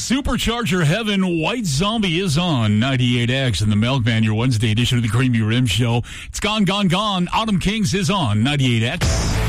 Supercharger Heaven. White Zombie is on 98X and the Milkman, your Wednesday edition of the Creamy Rim Show. It's gone, gone, gone. Autumn Kings is on 98X.